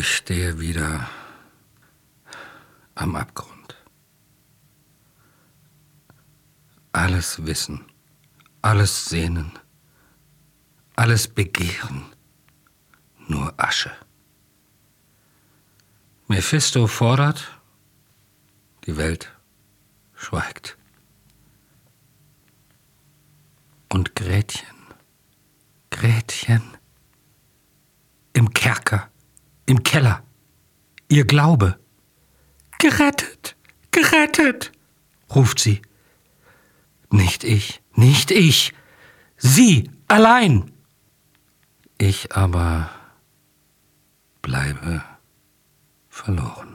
Ich stehe wieder am Abgrund. Alles wissen, alles sehnen, alles begehren, nur Asche. Mephisto fordert, die Welt schweigt. Und Gretchen, im Kerker, im Keller, ihr Glaube. Gerettet, gerettet, ruft sie. Nicht ich, sie allein. Ich aber bleibe verloren.